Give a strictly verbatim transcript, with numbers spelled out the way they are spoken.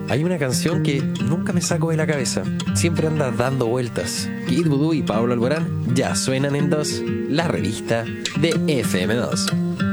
Hay una canción que nunca me saco de la cabeza. Siempre anda dando vueltas. Kid Voodoo y Pablo Alborán ya suenan en dos, la revista de F M dos.